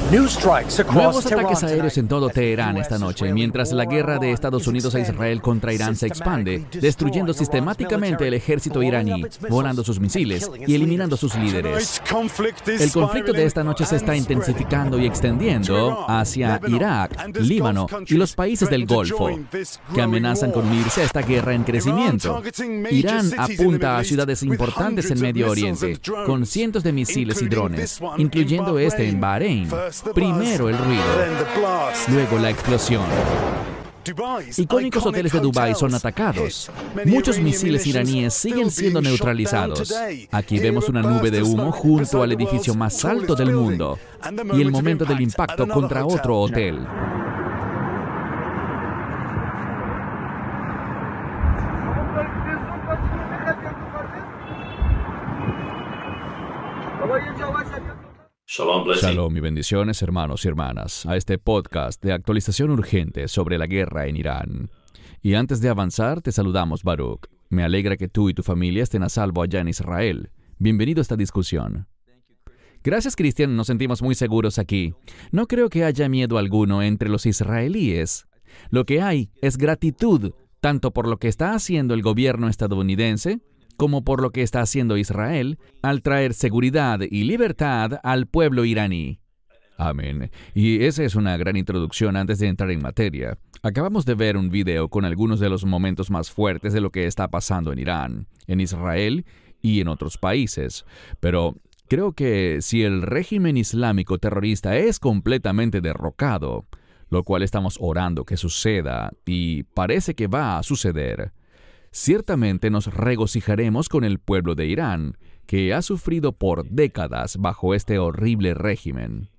Nuevos ataques aéreos en todo Teherán esta noche, mientras la guerra de Estados Unidos a Israel contra Irán se expande, destruyendo sistemáticamente el ejército iraní, volando sus misiles y eliminando sus líderes. El conflicto de esta noche se está intensificando y extendiendo hacia Irak, Líbano y los países del Golfo, que amenazan con unirse a esta guerra en crecimiento. Irán apunta a ciudades importantes en Medio Oriente, con cientos de misiles y drones, incluyendo este en Bahrein. Primero el ruido, luego la explosión. Icónicos hoteles de Dubái son atacados. Muchos misiles iraníes siguen siendo neutralizados. Aquí vemos una nube de humo junto al edificio más alto del mundo y el momento del impacto contra otro hotel. Shalom y bendiciones, hermanos y hermanas, a este podcast de actualización urgente sobre la guerra en Irán. Y antes de avanzar, te saludamos, Baruch. Me alegra que tú y tu familia estén a salvo allá en Israel. Bienvenido a esta discusión. Gracias, Cristian, nos sentimos muy seguros aquí. No creo que haya miedo alguno entre los israelíes. Lo que hay es gratitud, tanto por lo que está haciendo el gobierno estadounidense, como por lo que está haciendo Israel al traer seguridad y libertad al pueblo iraní. Amén. Y esa es una gran introducción antes de entrar en materia. Acabamos de ver un video con algunos de los momentos más fuertes de lo que está pasando en Irán, en Israel y en otros países. Pero creo que si el régimen islámico terrorista es completamente derrocado, lo cual estamos orando que suceda y parece que va a suceder, ciertamente nos regocijaremos con el pueblo de Irán, que ha sufrido por décadas bajo este horrible régimen.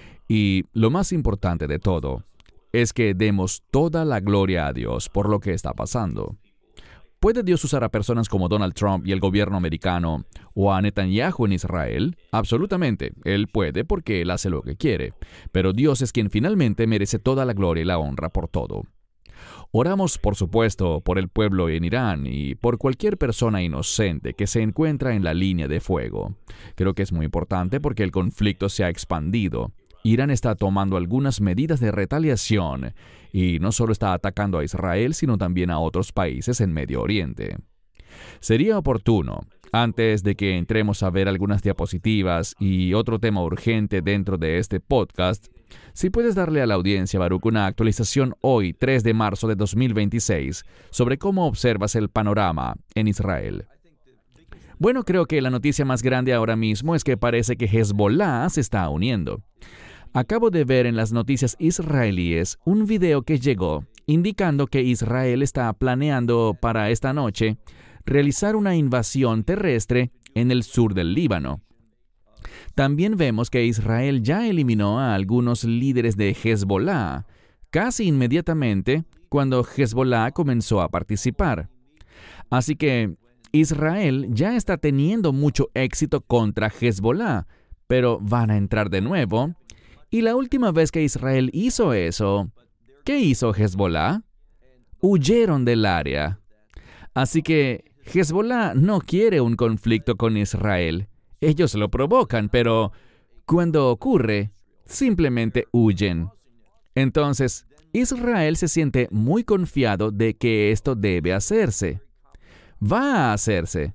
Y lo más importante de todo es que demos toda la gloria a Dios por lo que está pasando. ¿Puede Dios usar a personas como Donald Trump y el gobierno americano o a Netanyahu en Israel? Absolutamente, Él puede porque Él hace lo que quiere. Pero Dios es quien finalmente merece toda la gloria y la honra por todo. Oramos, por supuesto, por el pueblo en Irán y por cualquier persona inocente que se encuentra en la línea de fuego. Creo que es muy importante porque el conflicto se ha expandido. Irán está tomando algunas medidas de retaliación y no solo está atacando a Israel, sino también a otros países en Medio Oriente. Sería oportuno, antes de que entremos a ver algunas diapositivas y otro tema urgente dentro de este podcast, si puedes darle a la audiencia, Baruch, una actualización hoy, 3 de marzo de 2026, sobre cómo observas el panorama en Israel. Bueno, creo que la noticia más grande ahora mismo es que parece que Hezbollah se está uniendo. Acabo de ver en las noticias israelíes un video que llegó indicando que Israel está planeando para esta noche realizar una invasión terrestre en el sur del Líbano. También vemos que Israel ya eliminó a algunos líderes de Hezbollah, casi inmediatamente cuando Hezbollah comenzó a participar. Así que Israel ya está teniendo mucho éxito contra Hezbollah, pero van a entrar de nuevo. Y la última vez que Israel hizo eso, ¿qué hizo Hezbollah? Huyeron del área. Así que Hezbollah no quiere un conflicto con Israel. Ellos lo provocan, pero cuando ocurre, simplemente huyen. Entonces, Israel se siente muy confiado de que esto debe hacerse. Va a hacerse.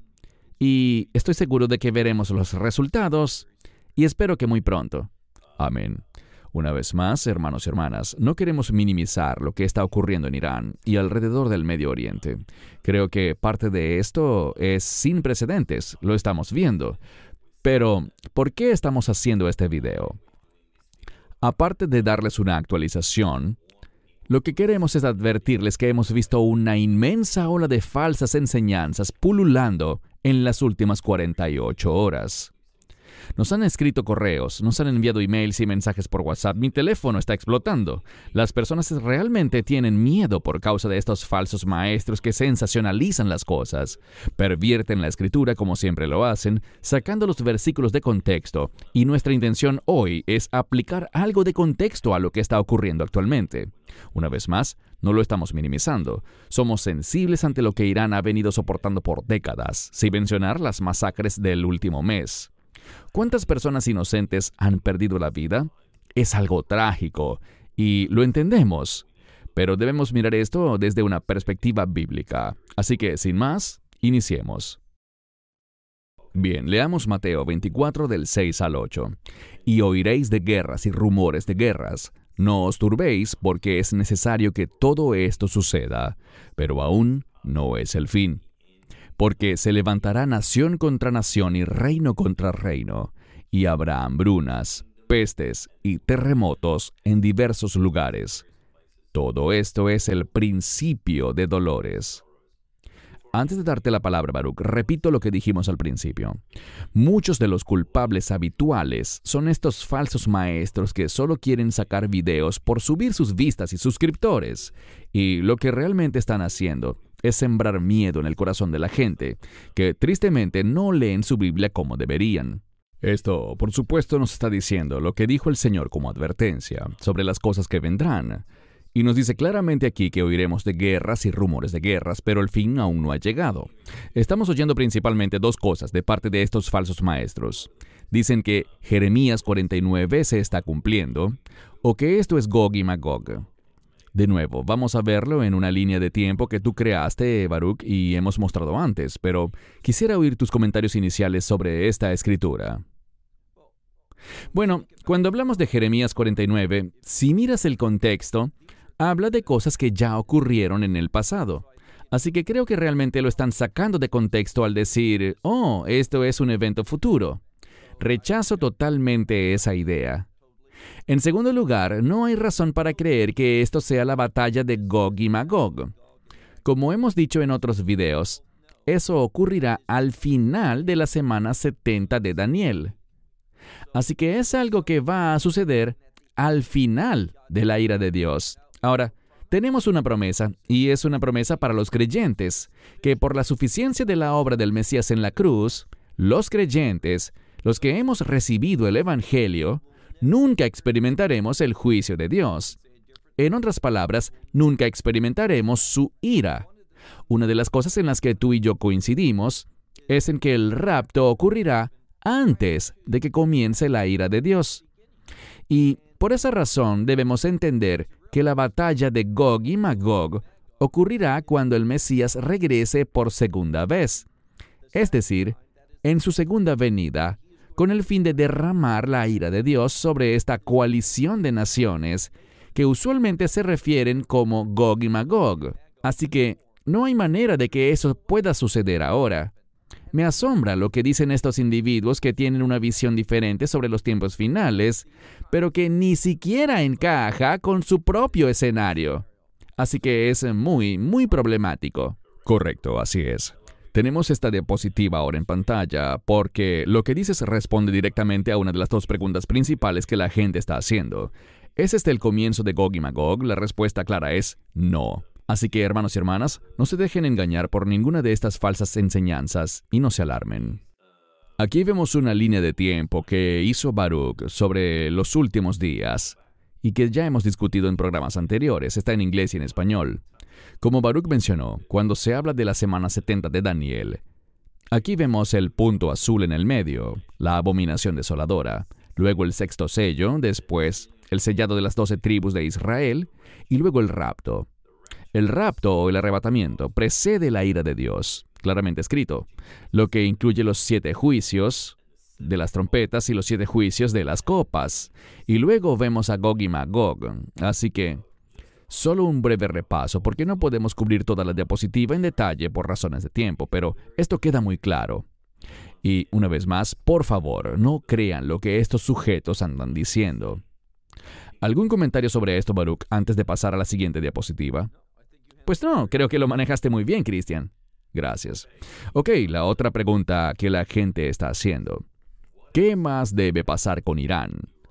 Y estoy seguro de que veremos los resultados, y espero que muy pronto. Amén. Una vez más, hermanos y hermanas, no queremos minimizar lo que está ocurriendo en Irán y alrededor del Medio Oriente. Creo que parte de esto es sin precedentes, lo estamos viendo. Pero, ¿por qué estamos haciendo este video? Aparte de darles una actualización, lo que queremos es advertirles que hemos visto una inmensa ola de falsas enseñanzas pululando en las últimas 48 horas. Nos han escrito correos, nos han enviado emails y mensajes por WhatsApp. Mi teléfono está explotando. Las personas realmente tienen miedo por causa de estos falsos maestros que sensacionalizan las cosas. Pervierten la escritura como siempre lo hacen, sacando los versículos de contexto. Y nuestra intención hoy es aplicar algo de contexto a lo que está ocurriendo actualmente. Una vez más, no lo estamos minimizando. Somos sensibles ante lo que Irán ha venido soportando por décadas, sin mencionar las masacres del último mes. ¿Cuántas personas inocentes han perdido la vida? es algo trágico, y lo entendemos. Pero debemos mirar esto desde una perspectiva bíblica. Así que, sin más, iniciemos. Bien, leamos Mateo 24 del 6 al 8. Y oiréis de guerras y rumores de guerras. No os turbéis, porque es necesario que todo esto suceda, pero aún no es el fin. Porque se levantará nación contra nación y reino contra reino, y habrá hambrunas, pestes y terremotos en diversos lugares. Todo esto es el principio de dolores. Antes de darte la palabra, Baruch, repito lo que dijimos al principio. Muchos de los culpables habituales son estos falsos maestros que solo quieren sacar videos por subir sus vistas y suscriptores. Y lo que realmente están haciendo es sembrar miedo en el corazón de la gente, que tristemente no leen su Biblia como deberían. Esto, por supuesto, nos está diciendo lo que dijo el Señor como advertencia sobre las cosas que vendrán. Y nos dice claramente aquí que oiremos de guerras y rumores de guerras, pero el fin aún no ha llegado. Estamos oyendo principalmente dos cosas de parte de estos falsos maestros. Dicen que Jeremías 49 se está cumpliendo, o que esto es Gog y Magog. De nuevo, vamos a verlo en una línea de tiempo que tú creaste, Baruch, y hemos mostrado antes, pero quisiera oír tus comentarios iniciales sobre esta escritura. Bueno, cuando hablamos de Jeremías 49, si miras el contexto, habla de cosas que ya ocurrieron en el pasado. Así que creo que realmente lo están sacando de contexto al decir, oh, esto es un evento futuro. Rechazo totalmente esa idea. En segundo lugar, no hay razón para creer que esto sea la batalla de Gog y Magog. Como hemos dicho en otros videos, eso ocurrirá al final de la semana 70 de Daniel. Así que es algo que va a suceder al final de la ira de Dios. Ahora, tenemos una promesa, y es una promesa para los creyentes, que por la suficiencia de la obra del Mesías en la cruz, los creyentes, los que hemos recibido el Evangelio, nunca experimentaremos el juicio de Dios. En otras palabras, nunca experimentaremos su ira. Una de las cosas en las que tú y yo coincidimos es en que el rapto ocurrirá antes de que comience la ira de Dios. Y por esa razón debemos entender que la batalla de Gog y Magog ocurrirá cuando el Mesías regrese por segunda vez, es decir, en su segunda venida, con el fin de derramar la ira de Dios sobre esta coalición de naciones que usualmente se refieren como Gog y Magog. Así que no hay manera de que eso pueda suceder ahora. Me asombra lo que dicen estos individuos que tienen una visión diferente sobre los tiempos finales, pero que ni siquiera encaja con su propio escenario. Así que es muy, muy problemático. Correcto, así es. Tenemos esta diapositiva ahora en pantalla porque lo que dices responde directamente a una de las dos preguntas principales que la gente está haciendo. ¿Es este el comienzo de Gog y Magog? La respuesta clara es no. Así que, hermanos y hermanas, no se dejen engañar por ninguna de estas falsas enseñanzas y no se alarmen. Aquí vemos una línea de tiempo que hizo Baruch sobre los últimos días y que ya hemos discutido en programas anteriores. Está en inglés y en español. Como Baruch mencionó, cuando se habla de la semana 70 de Daniel, aquí vemos el punto azul en el medio, la abominación desoladora, luego el sexto sello, después el sellado de las 12 tribus de Israel y luego el rapto. El rapto o el arrebatamiento precede la ira de Dios, claramente escrito, lo que incluye los 7 juicios de las trompetas y los 7 juicios de las copas. Y luego vemos a Gog y Magog. Así que, solo un breve repaso, porque no podemos cubrir toda la diapositiva en detalle por razones de tiempo, pero esto queda muy claro. Y una vez más, por favor, no crean lo que estos sujetos andan diciendo. ¿Algún comentario sobre esto, Baruch, antes de pasar a la siguiente diapositiva? Pues no, creo que lo manejaste muy bien, Cristian. Gracias. Ok, la otra pregunta que la gente está haciendo. ¿Qué más debe pasar con Irán?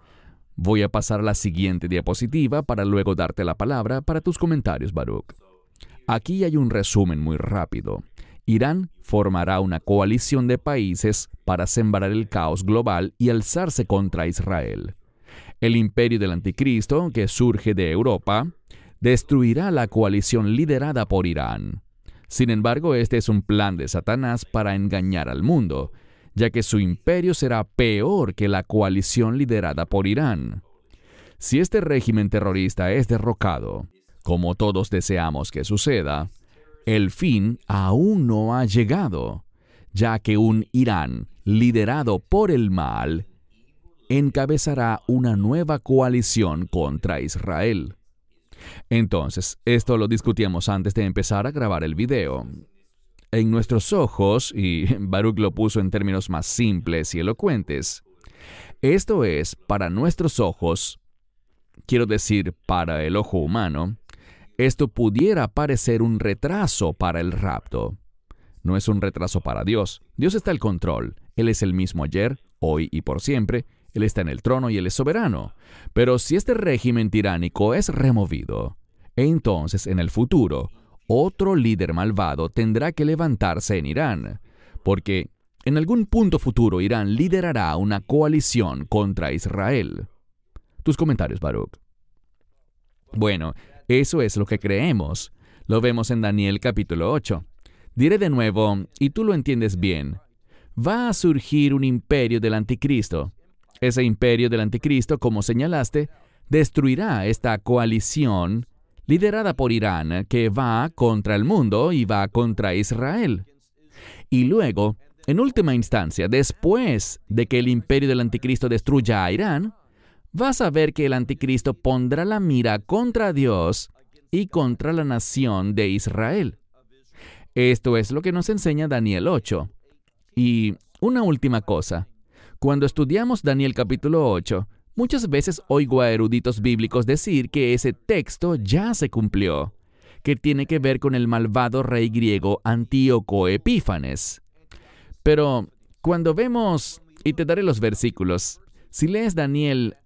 Voy a pasar a la siguiente diapositiva para luego darte la palabra para tus comentarios, Baruch. Aquí hay un resumen muy rápido. Irán formará una coalición de países para sembrar el caos global y alzarse contra Israel. El imperio del anticristo, que surge de Europa, destruirá la coalición liderada por Irán. Sin embargo, este es un plan de Satanás para engañar al mundo, ya que su imperio será peor que la coalición liderada por Irán. Si este régimen terrorista es derrocado, como todos deseamos que suceda, el fin aún no ha llegado, ya que un Irán liderado por el mal encabezará una nueva coalición contra Israel. Entonces, esto lo discutíamos antes de empezar a grabar el video. En nuestros ojos, y Baruch lo puso en términos más simples y elocuentes, esto es, para nuestros ojos, quiero decir, para el ojo humano, esto pudiera parecer un retraso para el rapto. No es un retraso para Dios. Dios está al control. Él es el mismo ayer, hoy y por siempre. Él está en el trono y Él es soberano. Pero si este régimen tiránico es removido, entonces en el futuro, otro líder malvado tendrá que levantarse en Irán, porque en algún punto futuro Irán liderará una coalición contra Israel. Tus comentarios, Baruch. Bueno, eso es lo que creemos. Lo vemos en Daniel capítulo 8. Diré de nuevo, y tú lo entiendes bien, va a surgir un imperio del anticristo. Ese imperio del anticristo, como señalaste, destruirá esta coalición liderada por Irán que va contra el mundo y va contra Israel. Y luego, en última instancia, después de que el imperio del anticristo destruya a Irán, vas a ver que el anticristo pondrá la mira contra Dios y contra la nación de Israel. Esto es lo que nos enseña Daniel 8. Y una última cosa. Cuando estudiamos Daniel capítulo 8, muchas veces oigo a eruditos bíblicos decir que ese texto ya se cumplió, que tiene que ver con el malvado rey griego Antíoco Epífanes. Pero cuando vemos, y te daré los versículos, si lees Daniel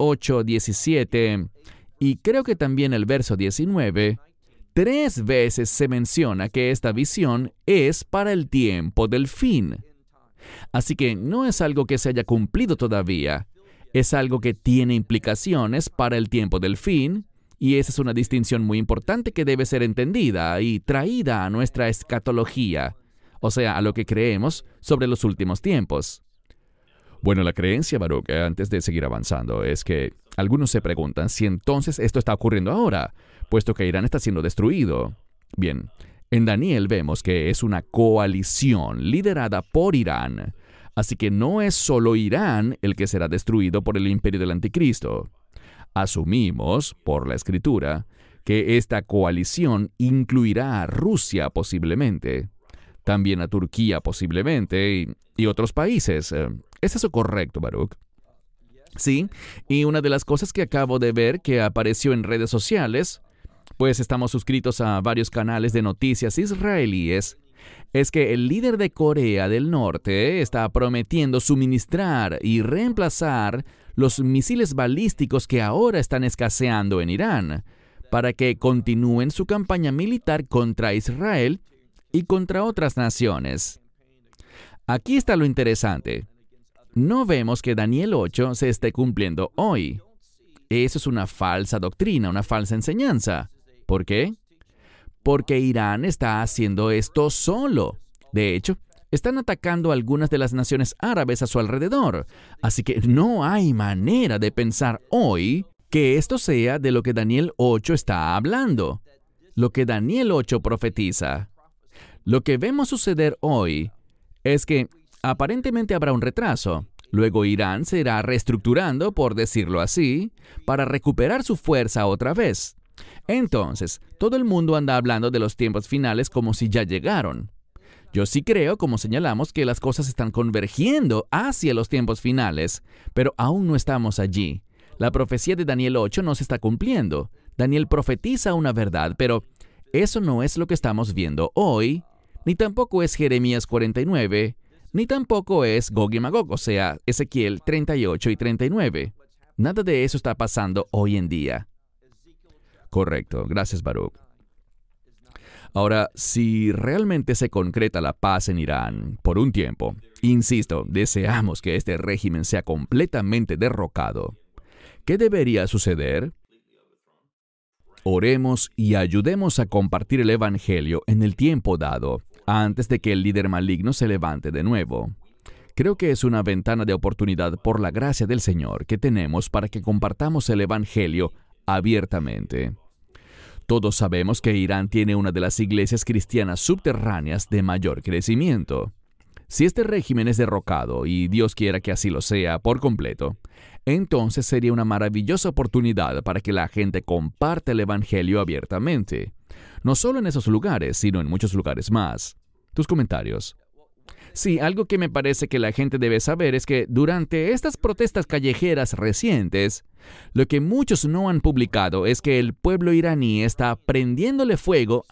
8:17, y creo que también el verso 19, 3 veces se menciona que esta visión es para el tiempo del fin. Así que no es algo que se haya cumplido todavía, es algo que tiene implicaciones para el tiempo del fin, y esa es una distinción muy importante que debe ser entendida y traída a nuestra escatología, o sea, a lo que creemos sobre los últimos tiempos. Bueno, la creencia, Baruch, antes de seguir avanzando, es que algunos se preguntan si entonces esto está ocurriendo ahora, puesto que Irán está siendo destruido. Bien, en Daniel vemos que es una coalición liderada por Irán, así que no es solo Irán el que será destruido por el imperio del anticristo. Asumimos, por la Escritura, que esta coalición incluirá a Rusia posiblemente, también a Turquía posiblemente y otros países. ¿Es eso correcto, Baruch? Sí, y una de las cosas que acabo de ver que apareció en redes sociales, pues estamos suscritos a varios canales de noticias israelíes, es que el líder de Corea del Norte está prometiendo suministrar y reemplazar los misiles balísticos que ahora están escaseando en Irán, para que continúen su campaña militar contra Israel y contra otras naciones. Aquí está lo interesante. No vemos que Daniel 8 se esté cumpliendo hoy. Eso es una falsa doctrina, una falsa enseñanza. ¿Por qué? Porque Irán está haciendo esto solo. De hecho, están atacando a algunas de las naciones árabes a su alrededor. Así que no hay manera de pensar hoy que esto sea de lo que Daniel 8 está hablando. Lo que Daniel 8 profetiza. Lo que vemos suceder hoy es que aparentemente habrá un retraso. Luego Irán se irá reestructurando, por decirlo así, para recuperar su fuerza otra vez. Entonces, todo el mundo anda hablando de los tiempos finales como si ya llegaron. Yo sí creo, como señalamos, que las cosas están convergiendo hacia los tiempos finales, pero aún no estamos allí. La profecía de Daniel 8 no se está cumpliendo. Daniel profetiza una verdad, pero eso no es lo que estamos viendo hoy, ni tampoco es Jeremías 49, ni tampoco es Gog y Magog, o sea, Ezequiel 38 y 39. Nada de eso está pasando hoy en día. Correcto. Gracias, Baruch. Ahora, si realmente se concreta la paz en Irán por un tiempo, insisto, deseamos que este régimen sea completamente derrocado, ¿qué debería suceder? Oremos y ayudemos a compartir el Evangelio en el tiempo dado, antes de que el líder maligno se levante de nuevo. Creo que es una ventana de oportunidad por la gracia del Señor que tenemos para que compartamos el Evangelio abiertamente. Todos sabemos que Irán tiene una de las iglesias cristianas subterráneas de mayor crecimiento. Si este régimen es derrocado, y Dios quiera que así lo sea por completo, entonces sería una maravillosa oportunidad para que la gente comparte el Evangelio abiertamente. No solo en esos lugares, sino en muchos lugares más. Tus comentarios. Sí, algo que me parece que la gente debe saber es que durante estas protestas callejeras recientes, lo que muchos no han publicado es que el pueblo iraní está prendiéndole fuego